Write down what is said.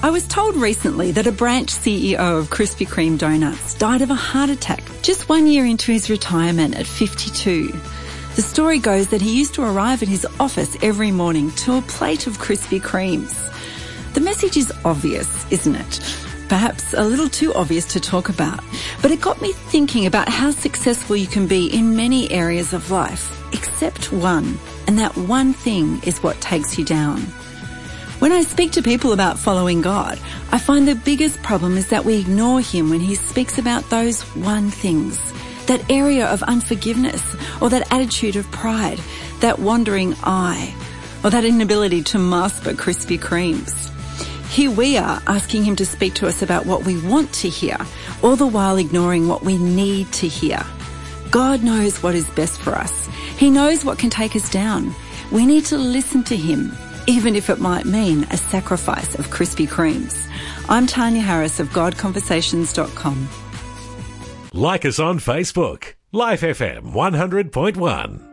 I was told recently that a branch CEO of Krispy Kreme Donuts died of a heart attack just 1 year into his retirement at 52. The story goes that he used to arrive at his office every morning to a plate of Krispy Kremes. The message is obvious, isn't it? Perhaps a little too obvious to talk about. But it got me thinking about how successful you can be in many areas of life, except one. And that one thing is what takes you down. When I speak to people about following God, I find the biggest problem is that we ignore him when he speaks about those one things. That area of unforgiveness, or that attitude of pride, that wandering eye, or that inability to master Krispy Kremes. Here we are asking him to speak to us about what we want to hear, all the while ignoring what we need to hear. God knows what is best for us. He knows what can take us down. We need to listen to him, even if it might mean a sacrifice of Krispy Kremes. I'm Tanya Harris of GodConversations.com. Like us on Facebook, Life FM 100.1.